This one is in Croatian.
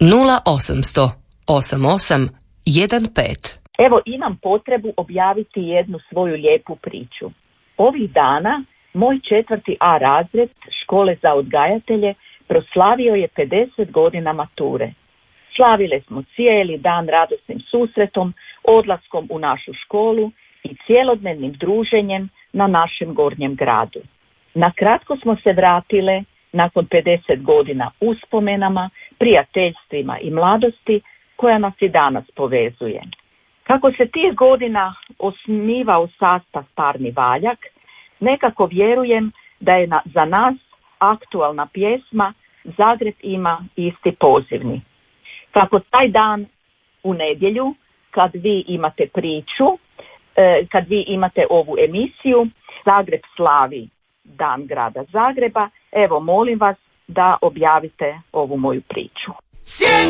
0800 88 15. Evo, imam potrebu objaviti jednu svoju lijepu priču. Ovih dana moj 4. A razred škole za odgajatelje proslavio je 50 godina mature. Slavile smo cijeli dan radosnim susretom, odlaskom u našu školu i cjelodnevnim druženjem na našem gornjem gradu. Na kratko smo se vratile nakon 50 godina uspomenama, prijateljstvima i mladosti koja nas i danas povezuje. Kako se tih godina osnivao sastav Parni valjak, nekako vjerujem da je za nas aktualna pjesma Zagreb ima isti pozivni. Kako taj dan u nedjelju, kad vi imate priču, kad vi imate ovu emisiju, Zagreb slavi Dan grada Zagreba, evo molim vas da objavite ovu moju priču.